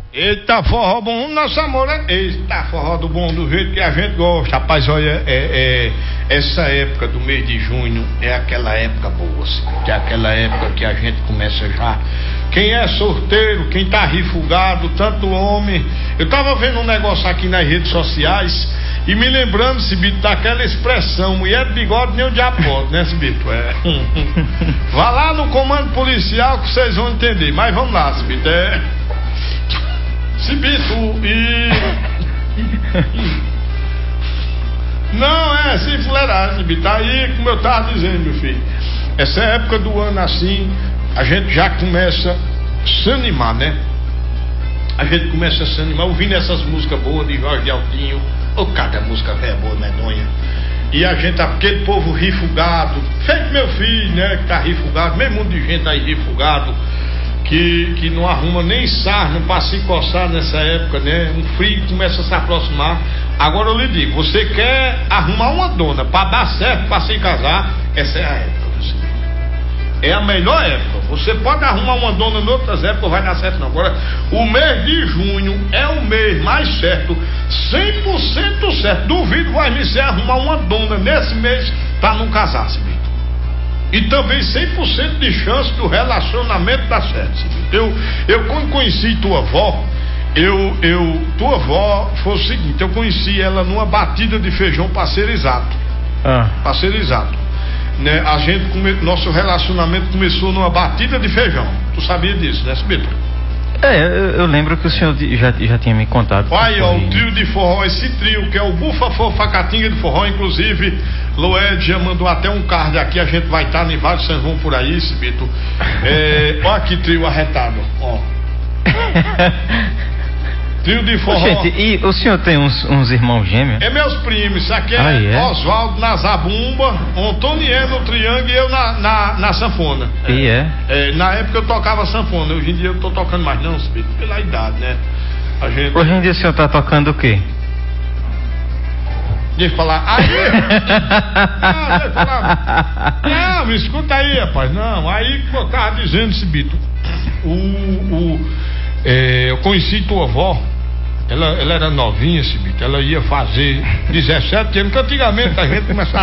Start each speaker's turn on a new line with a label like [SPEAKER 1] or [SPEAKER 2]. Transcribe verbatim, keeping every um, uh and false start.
[SPEAKER 1] Eita, forró bom, nosso amor, né? Eita, forró do bom, do jeito que a gente gosta. Rapaz, olha, é, é, essa época do mês de junho é aquela época boa, assim, que é aquela época que a gente começa já. Quem é solteiro, quem tá rifugado, tanto homem. Eu tava vendo um negócio aqui nas redes sociais e me lembrando, Cibito, daquela expressão: mulher de bigode nem o diabo pode, né, Cibito? É. Vá lá no comando policial que vocês vão entender. Mas vamos lá, Cibito. É. Cibito, e. Não, é assim, fuleiragem, Cibito. Aí, como eu tava dizendo, meu filho, essa época do ano assim, a gente já começa a se animar, né? A gente começa a se animar ouvindo essas músicas boas de Jorge Altinho. Ô, cada música velha boa, medonha. E a gente, aquele povo rifugado, feito meu filho, né? Que tá rifugado, meio mundo de gente aí rifugado. Que, que não arruma nem sarna para se coçar nessa época, né? Um frio começa a se aproximar. Agora eu lhe digo, você quer arrumar uma dona para dar certo, para se casar, essa é a época, você. É a melhor época. Você pode arrumar uma dona em outras épocas, vai dar certo não. Agora, o mês de junho é o mês mais certo, cem por cento certo. Duvido vai me ser arrumar uma dona nesse mês para não casar, se bem. E também cem por cento de chance do relacionamento dar certo. Eu, eu quando conheci tua avó, eu, eu, tua avó foi o seguinte, eu conheci ela numa batida de feijão parceirizado. Ah. Parceirizado. Né? A gente, come, nosso relacionamento começou numa batida de feijão. Tu sabia disso, né, Sibito?
[SPEAKER 2] É, eu, eu lembro que o senhor já, já tinha me contado.
[SPEAKER 1] Olha, ó, o trio de forró, esse trio que é o Bufa Fofa Catinga de Forró, inclusive, Loed já mandou até um card aqui, a gente vai estar em vários, vocês vão por aí, Cibito. É, olha que trio arretado, ó. Trio de forró.
[SPEAKER 2] Gente, e o senhor tem uns, uns irmãos gêmeos?
[SPEAKER 1] É meus primos, isso aqui é,
[SPEAKER 2] ah, é?
[SPEAKER 1] Oswaldo na zabumba, Antonier no triângulo e eu na, na, na sanfona.
[SPEAKER 2] E é,
[SPEAKER 1] é? é? Na época eu tocava sanfona, hoje em dia eu tô tocando mais não, Cibito, pela idade, né? A gente...
[SPEAKER 2] Hoje em dia o senhor tá tocando o quê?
[SPEAKER 1] Deixa eu falar. Aí! Não, deixa eu falar. Não, me escuta aí, rapaz. Não, aí como eu tava dizendo, Cibito, o, o, é, eu conheci tua avó. Ela, ela era novinha, Cibito. Ela ia fazer dezessete anos, que antigamente a gente começava